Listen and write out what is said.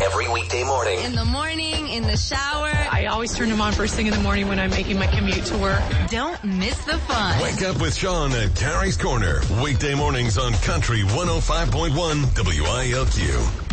Every weekday morning. In the morning, in the shower. I always turn them on first thing in the morning when I'm making my commute to work. Don't miss the fun. Wake up with Sean at Carrie's Corner. Weekday mornings on Country 105.1 WILQ.